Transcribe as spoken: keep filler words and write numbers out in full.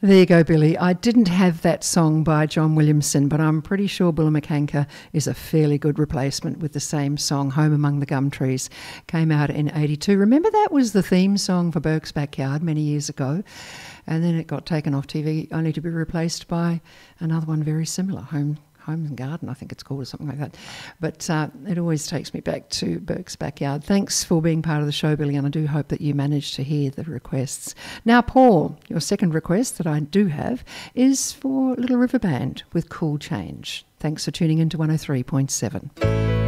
There you go, Billy. I didn't have that song by John Williamson, but I'm pretty sure Bill McCanker is a fairly good replacement with the same song, Home Among the Gum Trees. Came out in eighty-two. Remember that was the theme song for Burke's Backyard many years ago, and then it got taken off T V only to be replaced by another one very similar, Home Home and Garden, I think it's called, or something like that. But uh, it always takes me back to Burke's Backyard. Thanks for being part of the show, Billy, and I do hope that you managed to hear the requests. Now, Paul, your second request that I do have is for Little River Band with Cool Change. Thanks for tuning in to one oh three point seven.